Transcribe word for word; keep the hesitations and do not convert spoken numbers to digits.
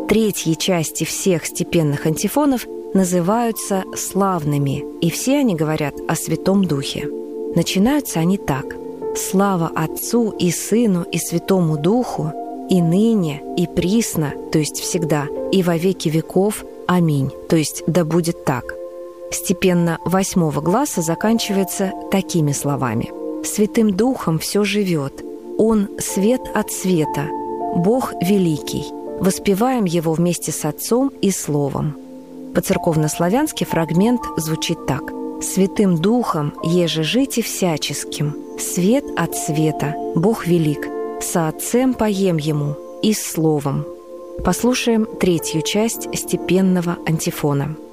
Третьи части всех степенных антифонов называются славными, и все они говорят о Святом Духе. Начинаются они так: «Слава Отцу и Сыну и Святому Духу, и ныне, и присно, то есть всегда, и во веки веков. Аминь», то есть «да будет так». Степенно восьмого гласа заканчивается такими словами: «Святым Духом все живет, Он свет от света, Бог великий, воспеваем Его вместе с Отцом и Словом». По-церковнославянски фрагмент звучит так: «Святым Духом еже жите всяческим, свет от света, Бог велик, со Отцем поем Ему и с Словом». Послушаем третью часть степенного антифона.